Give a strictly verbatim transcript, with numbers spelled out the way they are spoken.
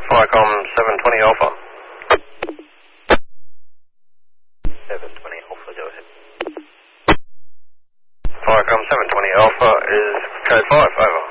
Firecom seven twenty Alpha. seven twenty Alpha, go ahead. Firecom seven twenty Alpha is code five, over.